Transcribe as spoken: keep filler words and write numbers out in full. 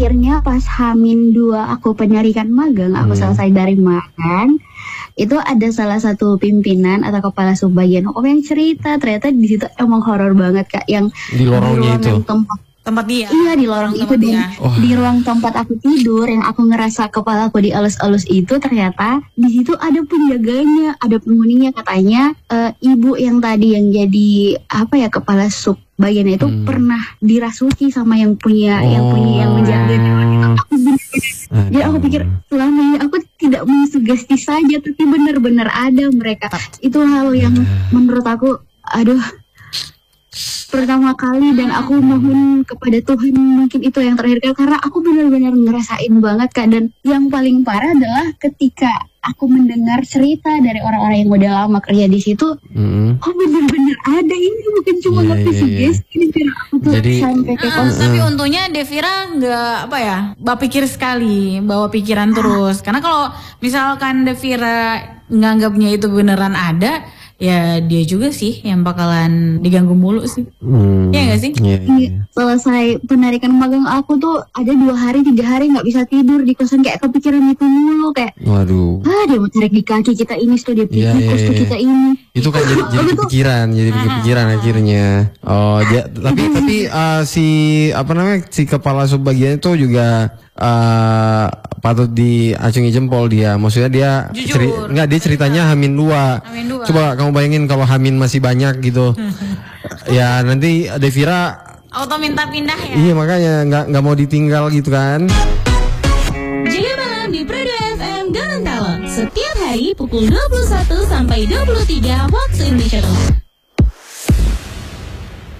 akhirnya pas Hamin dua aku penarikan magang, aku hmm. selesai dari magang, itu ada salah satu pimpinan atau kepala subbagian hukum yang cerita ternyata di situ emang horor banget Kak, yang di lorongnya itu tempat tempat dia iya di lorong itu dan oh. di ruang tempat aku tidur yang aku ngerasa kepala aku dielus-elus itu ternyata di situ ada penjaganya, ada penghuninya. Katanya uh, ibu yang tadi yang jadi apa ya kepala sub bagian itu hmm. pernah dirasuki sama yang punya oh. yang punya yang menjaga. Aku jadi aku pikir selama ini aku tidak mensugesti saja, tapi benar-benar ada mereka. Itu hal yang menurut aku aduh pertama kali, dan aku mohon kepada Tuhan mungkin itu yang terakhir karena aku benar-benar ngerasain banget Kak. Dan yang paling parah adalah ketika aku mendengar cerita dari orang-orang yang udah lama kerja di situ, mm. oh benar-benar ada, ini bukan cuma yeah, ngerti sih guys, ini biar aku tuh jadi, sampai kayak uh, tapi untungnya Devira nggak apa ya, berpikir sekali, bawa pikiran ah. terus. Karena kalau misalkan Devira nganggapnya itu beneran ada, ya dia juga sih yang bakalan diganggu mulu sih. Hmm. Ya nggak sih? Yeah, yeah. Selesai penarikan magang aku tuh ada dua hari tiga hari nggak bisa tidur di kosan, kayak kepikiran itu mulu, kayak waduh, ah dia mau tarik di kaki kita ini, studi yeah, yeah, kos yeah. kita ini. Itu kan jadi jadi kepikiran, jadi kepikiran akhirnya. Oh, dia, tapi tapi uh, si apa namanya si kepala subbagian itu juga uh, patut diacungi jempol dia. Maksudnya dia ceri, enggak dia ceritanya Hamin dua. Hamin dua. Coba kamu bayangin kalau Hamin masih banyak gitu. Ya nanti Devira auto minta pindah ya. Iya makanya nggak nggak mau ditinggal gitu kan. Jaga malam di Prado F M Gorontalo setiap hari pukul dua puluh satu sampai dua puluh tiga waktu Indonesia Tengah.